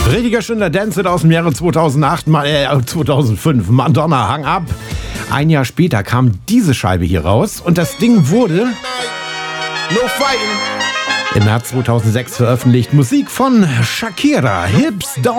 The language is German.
Richtiger schöner Dance aus dem Jahre 2005. Madonna, Hang Up. Ein Jahr später kam diese Scheibe hier raus und das Ding wurde im März 2006 veröffentlicht. Musik von Shakira. Hips Don't